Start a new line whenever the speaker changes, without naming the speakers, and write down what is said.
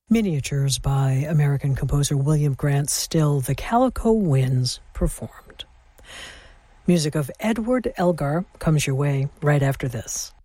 Miniatures by American composer William Grant Still, The Calico Winds performed. Music of Edward Elgar comes your way right after this.